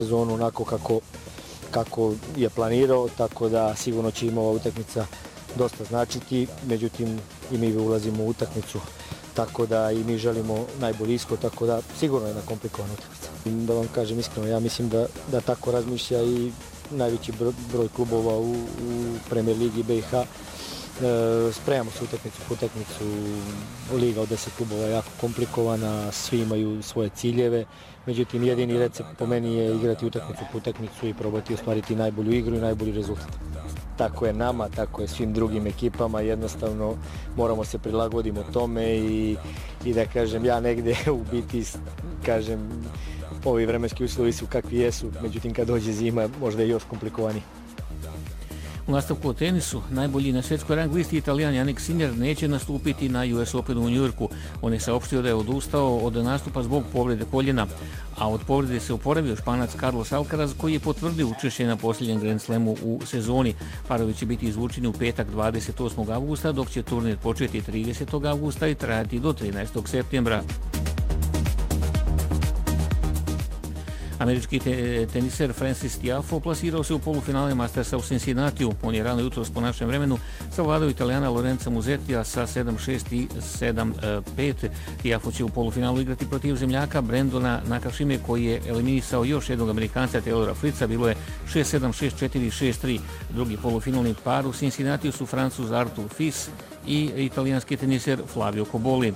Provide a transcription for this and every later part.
sezonu onako kako je planirao, tako da sigurno će im ova utakmica dosta značiti, međutim i mi ulazimo u utakmicu, tako da i mi želimo najbolji ishod, tako da sigurno je jedna komplikovana utakmica. Da vam kažem iskreno, ja mislim da tako razmišlja i najveći broj klubova u Premier Ligi BiH. Spremamo se utakmicu po utakmicu, liga od 10 klubova je jako komplikovana, svi imaju svoje ciljeve, međutim jedini recept po meni je igrati utakmicu po utakmicu i probati ostvariti najbolju igru i najbolji rezultat. Tako je nama, tako je svim drugim ekipama, jednostavno moramo se prilagodimo tome i da kažem, ja negde u biti kažem, ovi vremenski uslovi su kakvi jesu, međutim kad dođe zima možda je još komplikovaniji. U nastavku o tenisu, najbolji na svjetskoj rang listi Italijan Jannik Sinner neće nastupiti na US Openu u Njujorku. On je saopštio da je odustao od nastupa zbog povrede koljena, a od povrede se oporavio Španac Carlos Alcaraz koji je potvrdio učešće na posljednjem Grand Slamu u sezoni. Parovi će biti izvučeni u petak 28. avgusta, dok će turnir početi 30. avgusta i trajati do 13. septembra. Američki teniser Francis Tiafoe plasirao se u polufinale Mastersa u Cincinnatiju. On je rano jutros po našem vremenu savladao Italijana Lorenza Musettija sa 7-6 i 7-5. Tiafoe će u polufinalu igrati protiv zemljaka Brendona Nakashime koji je eliminisao još jednog Amerikanca Taylora Fritza. Bilo je 6-7, 6-4 i 6-3. Drugi polufinalni par u Cincinnatiju su Francuz Artur Fils i italijanski teniser Flavio Cobolli.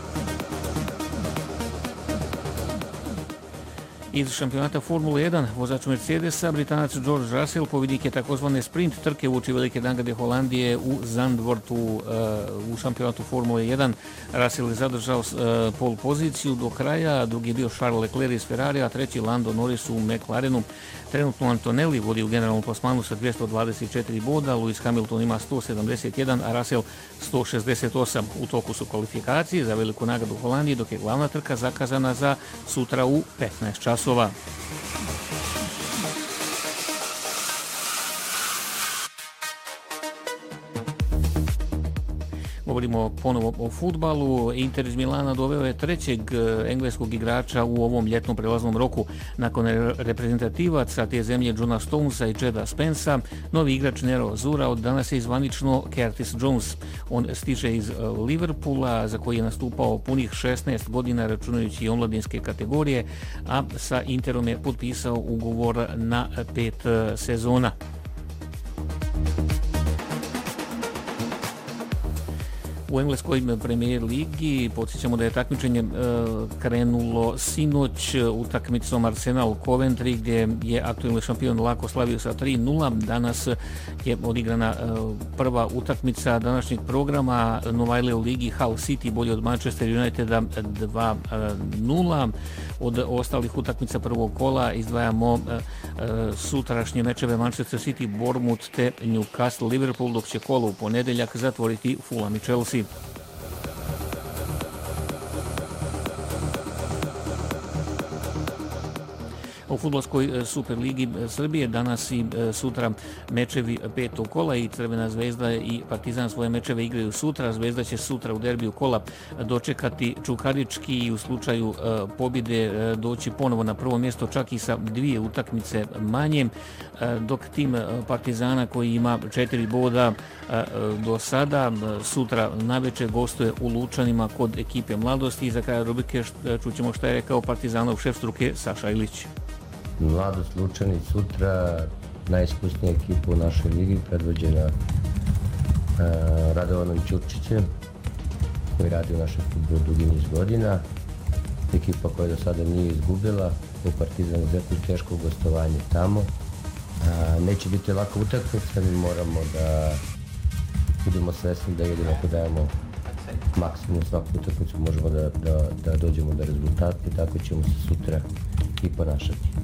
Iz šampionata Formule 1 vozač Mercedesa, Britanac George Russell pobjednik je takozvane sprint trke uoči Velike Dangade Holandije u Zandvoortu u šampionatu Formule 1. Russell je zadržao pol poziciju do kraja, drugi je bio Charles Leclerc iz Ferrarija, treći Lando Norris u McLarenu. Trenutno Antonelli vodi u generalnom plasmanu sa 224 boda, Lewis Hamilton ima 171, a Russell 168. U toku su kvalifikacije za Veliku nagradu Holandije, dok je glavna trka zakazana za sutra u 15 časova. Govorimo ponovo o fudbalu. Inter iz Milana doveo je trećeg engleskog igrača u ovom ljetnom prelaznom roku. Nakon reprezentativaca te zemlje Johna Stonesa i Jeda Spensa, novi igrač Nero Zura od danas je zvanično Curtis Jones. On stiže iz Liverpoola, za koji je nastupao punih 16 godina računajući i omladinske kategorije, a sa Interom je potpisao ugovor na 5 sezona. U engleskoj Premier Ligi podsjećamo da je takmičenje krenulo sinoć utakmicom Arsenal Coventry gdje je aktualni šampion lako slavio sa 3-0. Danas je odigrana prva utakmica današnjeg programa Novajle u ligi. Hull City bolje od Manchester Uniteda 2-0. Od ostalih utakmica prvog kola izdvajamo sutrašnje mečeve Manchester City, Bournemouth te Newcastle Liverpool, dok će kolo u ponedeljak zatvoriti Fulham i Chelsea. U fudbalskoj Superligi Srbije danas i sutra mečevi petog kola i Crvena zvezda i Partizan svoje mečeve igraju sutra. Zvezda će sutra u derbiju kola dočekati Čukarički i u slučaju pobjede doći ponovo na prvo mjesto čak i sa 2 utakmice manje, dok tim Partizana koji ima 4 boda do sada sutra navečer gostuje u Lučanima kod ekipe Mladosti. I za kraj rubrike čućemo šta je rekao Partizanov šef struke Saša Ilić. Mladost Lučani sutra najiskusnija ekipa u našoj ligi, predvođena Radovanom Ćurčićem, koji radi u našem futbolu dugi niz godina. Ekipa koja do sada nije izgubila, u Partizanu izuzetno teško gostovanje tamo. Neće biti laka utakmica, mi moramo da budemo svesni da jedino ako dajemo maksimum svaku utakmicu možemo da dođemo do rezultata i tako ćemo se sutra i ponašati.